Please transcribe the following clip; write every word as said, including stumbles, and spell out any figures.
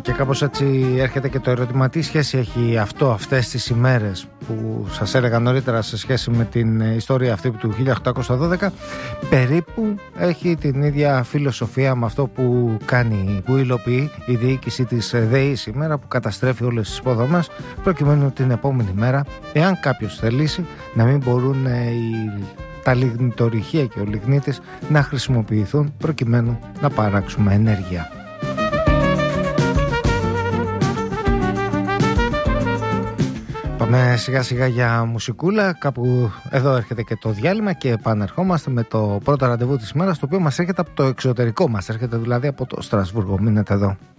Και κάπως έτσι έρχεται και το ερώτημα, τι σχέση έχει αυτό αυτές τις ημέρες που σας έλεγα νωρίτερα σε σχέση με την ιστορία αυτή του χίλια οκτακόσια δώδεκα. Περίπου έχει την ίδια φιλοσοφία με αυτό που κάνει, που υλοποιεί η διοίκηση της ΔΕΗ σήμερα, που καταστρέφει όλες τις υποδομές προκειμένου την επόμενη μέρα, εάν κάποιος θελήσει, να μην μπορούν οι, τα λιγνητορυχεία και ο λιγνίτης να χρησιμοποιηθούν προκειμένου να παράξουμε ενέργεια. Πάμε σιγά σιγά για μουσικούλα, κάπου εδώ έρχεται και το διάλειμμα και επανερχόμαστε με το πρώτο ραντεβού της ημέρας, το οποίο μας έρχεται από το εξωτερικό, μας έρχεται δηλαδή από το Στρασβούργο. Μείνετε εδώ.